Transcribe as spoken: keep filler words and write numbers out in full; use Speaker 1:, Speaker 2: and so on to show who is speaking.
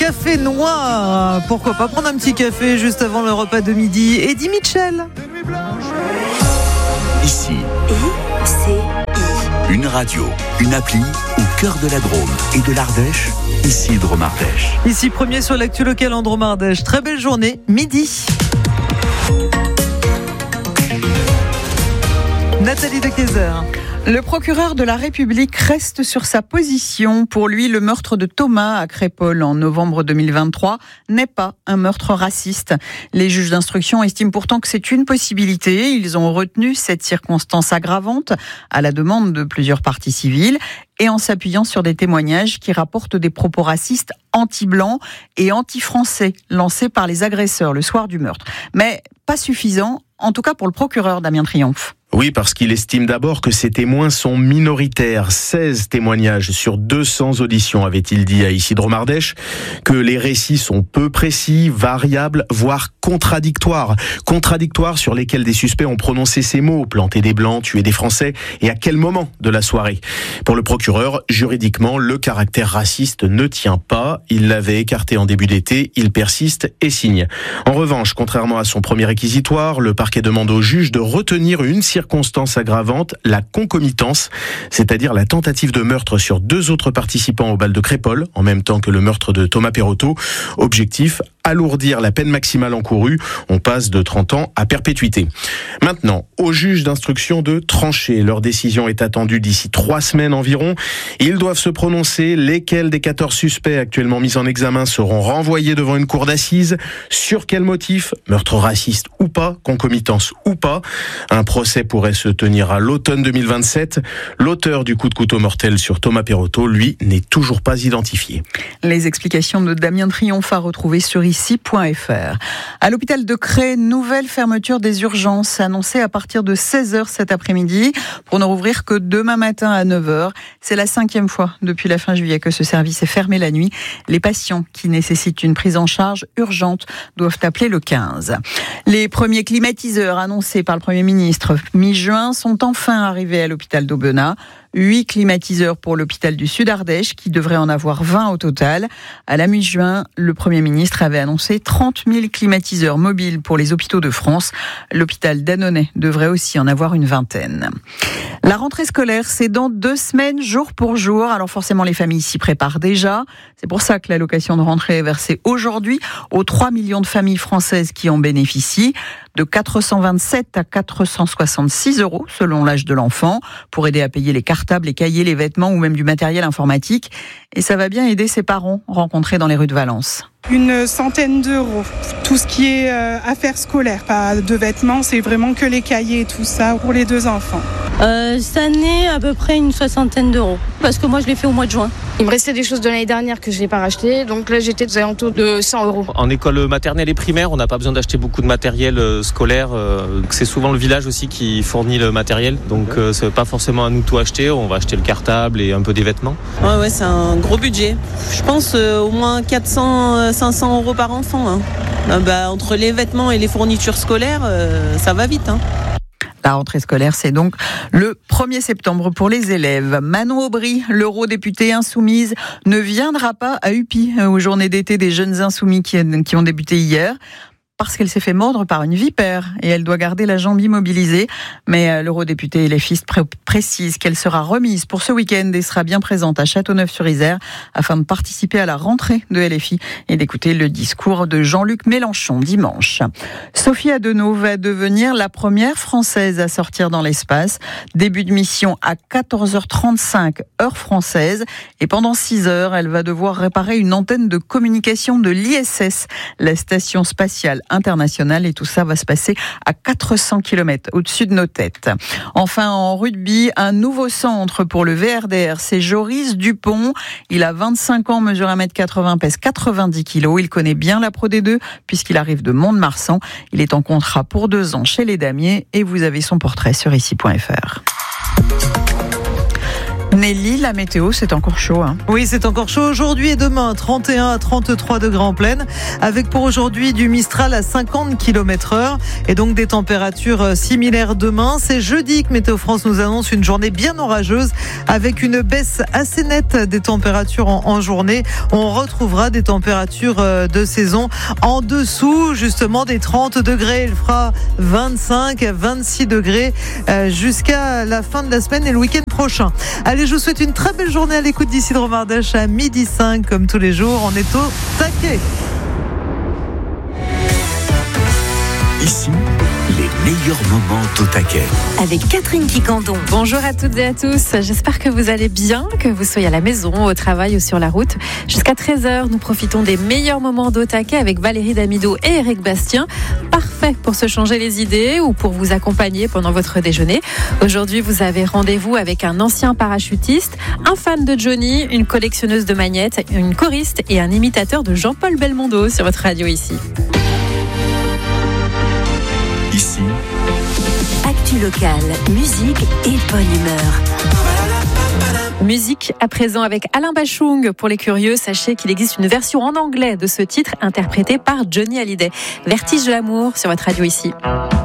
Speaker 1: café noir. Pourquoi pas prendre un petit café juste avant le repas de midi. Eddie Mitchell.
Speaker 2: Ici,
Speaker 3: I C I.
Speaker 2: une radio, une appli au cœur de la Drôme et de l'Ardèche. Ici Drôme Ardèche.
Speaker 1: Ici premier sur l'actu local en Drôme Ardèche. Très belle journée, midi. Nathalie de Kayser.
Speaker 4: Le procureur de la République reste sur sa position. Pour lui, le meurtre de Thomas à Crépol en novembre deux mille vingt-trois n'est pas un meurtre raciste. Les juges d'instruction estiment pourtant que c'est une possibilité. Ils ont retenu cette circonstance aggravante à la demande de plusieurs parties civiles et en s'appuyant sur des témoignages qui rapportent des propos racistes anti-blancs et anti-français lancés par les agresseurs le soir du meurtre. Mais pas suffisant, en tout cas pour le procureur Damien Triomphe.
Speaker 5: Oui, parce qu'il estime d'abord que ces témoins sont minoritaires. seize témoignages sur deux cents auditions, avait-il dit à Ici Drôme Ardèche, que les récits sont peu précis, variables, voire contradictoires. Contradictoires sur lesquels des suspects ont prononcé ces mots, planter des blancs, tuer des Français, et à quel moment de la soirée. Pour le procureur, juridiquement, le caractère raciste ne tient pas. Il l'avait écarté en début d'été, il persiste et signe. En revanche, contrairement à son premier réquisitoire, le parquet demande au juge de retenir une circonstance circonstance aggravante, la concomitance, c'est-à-dire la tentative de meurtre sur deux autres participants au bal de Crépol, en même temps que le meurtre de Thomas Perrotto. Objectif, alourdir la peine maximale encourue. On passe de trente ans à perpétuité. Maintenant, aux juges d'instruction de trancher. Leur décision est attendue d'ici trois semaines environ. Ils doivent se prononcer. Lesquels des quatorze suspects actuellement mis en examen seront renvoyés devant une cour d'assises? Sur quel motif? Meurtre raciste ou pas? Concomitance ou pas? Un procès pourrait se tenir à l'automne deux mille vingt-sept. L'auteur du coup de couteau mortel sur Thomas Perrotto, lui, n'est toujours pas identifié.
Speaker 4: Les explications de Damien Triomphe à retrouver sur ici point f r. À l'hôpital de Cré, nouvelle fermeture des urgences annoncée à partir de seize heures cet après-midi pour ne rouvrir que demain matin à neuf heures. C'est la cinquième fois depuis la fin juillet que ce service est fermé la nuit. Les patients qui nécessitent une prise en charge urgente doivent appeler le quinze. Les premiers climatiseurs annoncés par le Premier ministre mi-juin sont enfin arrivés à l'hôpital d'Aubenas. Huit climatiseurs pour l'hôpital du Sud-Ardèche, qui devrait en avoir vingt au total. À la mi-juin, le Premier ministre avait annoncé trente mille climatiseurs mobiles pour les hôpitaux de France. L'hôpital d'Annonay devrait aussi en avoir une vingtaine. La rentrée scolaire, c'est dans deux semaines, jour pour jour. Alors forcément, les familles s'y préparent déjà. C'est pour ça que l'allocation de rentrée est versée aujourd'hui aux trois millions de familles françaises qui en bénéficient. De quatre cent vingt-sept à quatre cent soixante-six euros selon l'âge de l'enfant pour aider à payer les cartables, les cahiers, les vêtements ou même du matériel informatique. Et ça va bien aider ses parents rencontrés dans les rues de Valence.
Speaker 6: Une centaine d'euros. Tout ce qui est euh, affaires scolaires, pas de vêtements, c'est vraiment que les cahiers et tout ça pour les deux enfants.
Speaker 7: Euh, cette année, à peu près une soixantaine d'euros. Parce que moi, je l'ai fait au mois de juin.
Speaker 8: Il me restait des choses de l'année dernière que je n'ai pas rachetées. Donc là, j'étais aux alentours de cent euros.
Speaker 9: En école maternelle et primaire, on n'a pas besoin d'acheter beaucoup de matériel euh, scolaire. Euh, c'est souvent le village aussi qui fournit le matériel. Donc euh, c'est pas forcément à nous tout acheter. On va acheter le cartable et un peu des vêtements.
Speaker 10: Ouais, ouais, c'est un gros budget. Je pense euh, au moins quatre cents, cinq cents euros par enfant. Hein. Ah bah, entre les vêtements et les fournitures scolaires, euh, ça va vite. Hein.
Speaker 4: La rentrée scolaire, c'est donc le premier septembre pour les élèves. Manon Aubry, l'eurodéputée insoumise, ne viendra pas à Upi aux journées d'été des jeunes insoumis qui ont débuté hier. Parce qu'elle s'est fait mordre par une vipère et elle doit garder la jambe immobilisée. Mais l'eurodéputée LFiste pré- précise qu'elle sera remise pour ce week-end et sera bien présente à Châteauneuf-sur-Isère afin de participer à la rentrée de L F I et d'écouter le discours de Jean-Luc Mélenchon dimanche. Sophie Adenau va devenir la première Française à sortir dans l'espace. Début de mission à quatorze heures trente-cinq heure française et pendant six heures, elle va devoir réparer une antenne de communication de l'I S S, la station spatiale internationale, et tout ça va se passer à quatre cents kilomètres au-dessus de nos têtes. Enfin, en rugby, un nouveau centre pour le V R D R, c'est Joris Dupont. Il a vingt-cinq ans, mesure un mètre quatre-vingts, pèse quatre-vingt-dix kilos. Il connaît bien la Pro D deux puisqu'il arrive de Mont-de-Marsan. Il est en contrat pour deux ans chez les Damiers et vous avez son portrait sur ici point f r. Nelly, la météo, c'est encore chaud. Hein.
Speaker 1: Oui, c'est encore chaud aujourd'hui et demain, trente et un à trente-trois degrés en pleine, avec pour aujourd'hui du Mistral à cinquante kilomètres heure et donc des températures similaires demain. C'est jeudi que Météo France nous annonce une journée bien orageuse avec une baisse assez nette des températures en, en journée. On retrouvera des températures de saison en dessous justement des trente degrés. Il fera vingt-cinq à vingt-six degrés jusqu'à la fin de la semaine et le week-end prochain. Allez, je vous souhaite une très belle journée à l'écoute d'Isidro Mardèche à midi cinq comme tous les jours. On est au taquet.
Speaker 2: Ici, les meilleurs moments au taquet.
Speaker 3: Avec Catherine Quicandon.
Speaker 11: Bonjour à toutes et à tous. J'espère que vous allez bien, que vous soyez à la maison, au travail ou sur la route. Jusqu'à treize heures, nous profitons des meilleurs moments d'au taquet avec Valérie Damido et Eric Bastien. Parfait pour se changer les idées ou pour vous accompagner pendant votre déjeuner. Aujourd'hui, vous avez rendez-vous avec un ancien parachutiste, un fan de Johnny, une collectionneuse de magnettes, une choriste et un imitateur de Jean-Paul Belmondo sur votre radio ici.
Speaker 2: Ici,
Speaker 3: Actu locale, musique et bonne humeur.
Speaker 11: Musique à présent avec Alain Bachung. Pour les curieux, sachez qu'il existe une version en anglais de ce titre interprété par Johnny Hallyday. Vertige de l'amour sur votre radio ici.